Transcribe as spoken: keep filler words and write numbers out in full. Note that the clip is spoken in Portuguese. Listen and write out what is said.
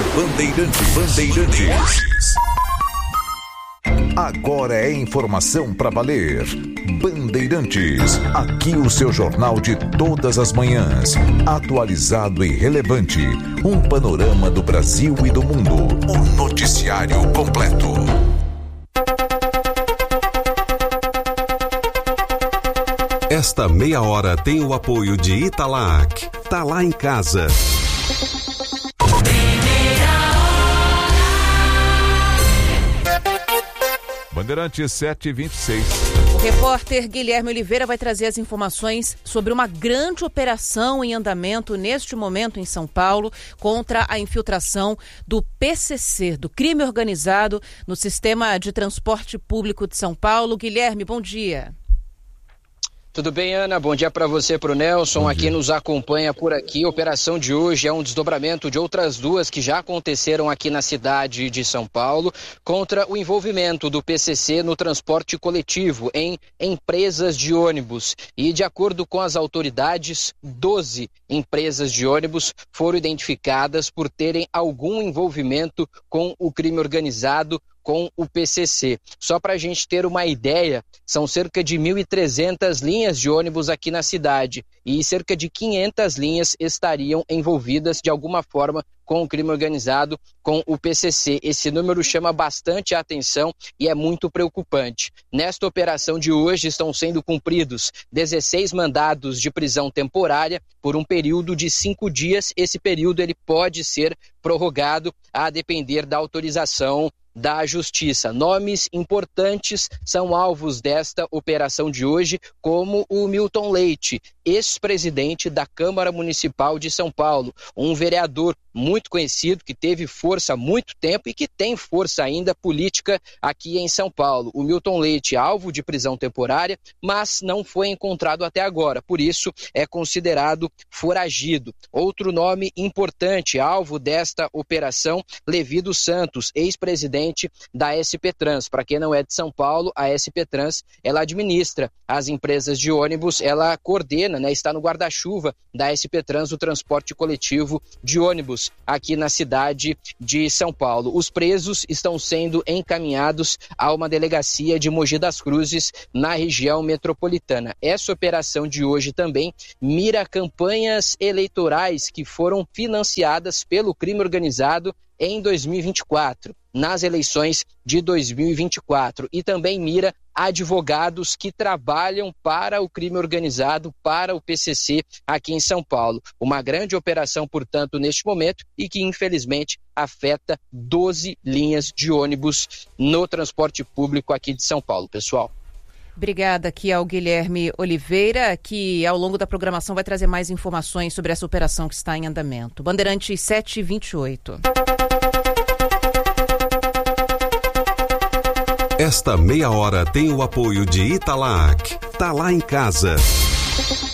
Bandeirantes. Bandeirantes. Agora é informação para valer. Bandeirantes. Aqui o seu jornal de todas as manhãs. Atualizado e relevante. Um panorama do Brasil e do mundo. O noticiário completo. Esta meia hora tem o apoio de Italac. Tá lá em casa. Bandeirantes sete e vinte e seis. O repórter Guilherme Oliveira vai trazer as informações sobre uma grande operação em andamento neste momento em São Paulo contra a infiltração do P C C, do crime organizado, no sistema de transporte público de São Paulo. Guilherme, bom dia. Tudo bem, Ana? Bom dia para você, para o Nelson, aqui nos acompanha por aqui. A operação de hoje é um desdobramento de outras duas que já aconteceram aqui na cidade de São Paulo contra o envolvimento do P C C no transporte coletivo em empresas de ônibus. E de acordo com as autoridades, doze empresas de ônibus foram identificadas por terem algum envolvimento com o crime organizado, com o P C C. Só para a gente ter uma ideia, são cerca de mil e trezentas linhas de ônibus aqui na cidade e cerca de quinhentas linhas estariam envolvidas de alguma forma com o crime organizado, com o P C C. Esse número chama bastante a atenção e é muito preocupante. Nesta operação de hoje estão sendo cumpridos dezesseis mandados de prisão temporária por um período de cinco dias. Esse período ele pode ser prorrogado a depender da autorização da Justiça. Nomes importantes são alvos desta operação de hoje, como o Milton Leite, ex-presidente da Câmara Municipal de São Paulo, um vereador muito conhecido, que teve força há muito tempo e que tem força ainda política aqui em São Paulo. O Milton Leite, alvo de prisão temporária, mas não foi encontrado até agora, por isso é considerado foragido. Outro nome importante, alvo desta operação, Levi dos Santos, ex-presidente da S P Trans. Para quem não é de São Paulo, a S P Trans, ela administra as empresas de ônibus, ela coordena, né, está no guarda-chuva da S P Trans, o transporte coletivo de ônibus aqui na cidade de São Paulo. Os presos estão sendo encaminhados a uma delegacia de Mogi das Cruzes, na região metropolitana. Essa operação de hoje também mira campanhas eleitorais que foram financiadas pelo crime organizado em dois mil e vinte e quatro, nas eleições de dois mil e vinte e quatro, e também mira advogados que trabalham para o crime organizado, para o P C C aqui em São Paulo. Uma grande operação, portanto, neste momento, e que infelizmente afeta doze linhas de ônibus no transporte público aqui de São Paulo, pessoal. Obrigada aqui ao Guilherme Oliveira, que ao longo da programação vai trazer mais informações sobre essa operação que está em andamento. Bandeirantes sete e vinte e oito. Esta meia hora tem o apoio de Italac. Tá lá em casa.